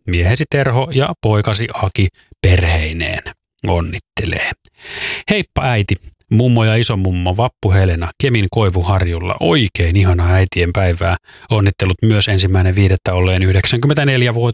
miehesi Terho ja poikasi Aki perheineen. Onnittelee. Heippa äiti, mummo ja isomummo Vappu Helena Kemin Koivuharjulla. Oikein ihanaa äitien päivää. Onnittelut myös 1.5. olleen 94-vuotiaan